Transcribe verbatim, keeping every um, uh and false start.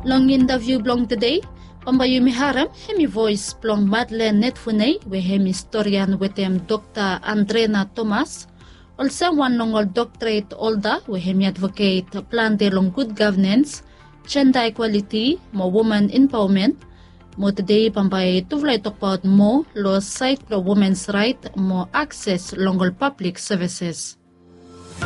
Long interview blong today, pambayu miharam hemi voice blong Madeleine Netfunei we hemi historian with them Doctor Andrena Thomas. Also one long old doctorate older we hemi advocate plan de long good governance, gender equality, more woman empowerment. Mo today pambay tuvlay talk about more law side pro women's right, more access long public services.